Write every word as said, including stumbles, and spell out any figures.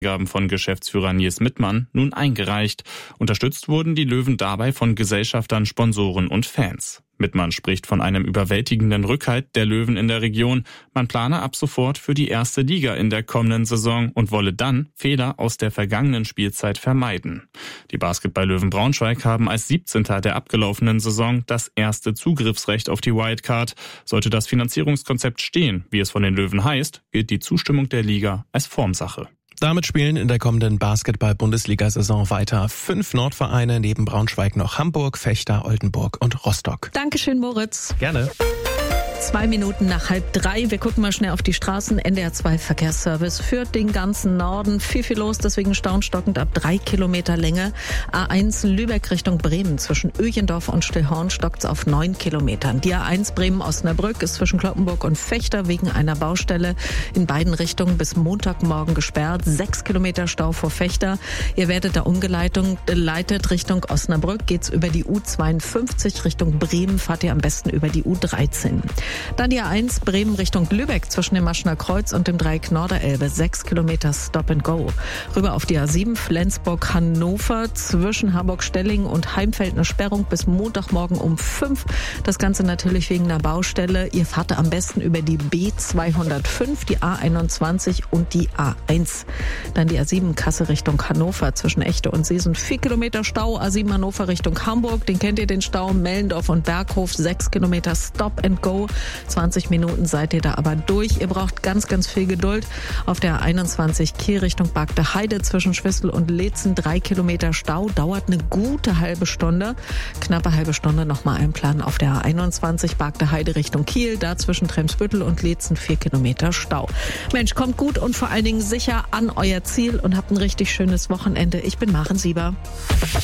Gaben von Geschäftsführer Nils Mittmann nun eingereicht. Unterstützt wurden die Löwen dabei von Gesellschaftern, Sponsoren und Fans. Mittmann spricht von einem überwältigenden Rückhalt der Löwen in der Region. Man plane ab sofort für die erste Liga in der kommenden Saison und wolle dann Fehler aus der vergangenen Spielzeit vermeiden. Die Basketball-Löwen Braunschweig haben als siebzehnter der abgelaufenen Saison das erste Zugriffsrecht auf die Wildcard. Sollte das Finanzierungskonzept stehen, wie es von den Löwen heißt, gilt die Zustimmung der Liga als Formsache. Damit spielen in der kommenden Basketball-Bundesliga-Saison weiter fünf Nordvereine, neben Braunschweig noch Hamburg, Vechta, Oldenburg und Rostock. Dankeschön, Moritz. Gerne. Zwei Minuten nach halb drei. Wir gucken mal schnell auf die Straßen. N D R zwei Verkehrsservice führt den ganzen Norden. Viel, viel los, deswegen staunstockend ab drei Kilometer Länge. A eins Lübeck Richtung Bremen. Zwischen Öjendorf und Stillhorn stockt's auf neun Kilometern. Die A eins Bremen-Osnabrück ist zwischen Kloppenburg und Vechta wegen einer Baustelle in beiden Richtungen bis Montagmorgen gesperrt. Sechs Kilometer Stau vor Vechta. Ihr werdet da umgeleitet Richtung Osnabrück. Geht's über die U zweiundfünfzig Richtung Bremen. Fahrt ihr am besten über die U dreizehn. Dann die A eins Bremen Richtung Lübeck zwischen dem Maschener Kreuz und dem Dreieck Norderelbe. Sechs Kilometer Stop and Go. Rüber auf die A sieben Flensburg-Hannover zwischen Hamburg-Stelling und Heimfeld eine Sperrung bis Montagmorgen um fünf. Das Ganze natürlich wegen einer Baustelle. Ihr fahrt am besten über die B zweihundertfünf, die A einundzwanzig und die A eins. Dann die A sieben Kassel Richtung Hannover zwischen Echte und Seesen. Vier Kilometer Stau. A sieben Hannover Richtung Hamburg. Den kennt ihr, den Stau. Mellendorf und Berghof. Sechs Kilometer Stop and Go. zwanzig Minuten seid ihr da aber durch. Ihr braucht ganz, ganz viel Geduld. Auf der A einundzwanzig Kiel Richtung Bagde Heide zwischen Schwissel und Leetzen drei Kilometer Stau. Dauert eine gute halbe Stunde. Knappe halbe Stunde nochmal einplanen auf der A einundzwanzig Bagde Heide Richtung Kiel. Da zwischen Tremsbüttel und Leetzen vier Kilometer Stau. Mensch, kommt gut und vor allen Dingen sicher an euer Ziel und habt ein richtig schönes Wochenende. Ich bin Maren Sieber.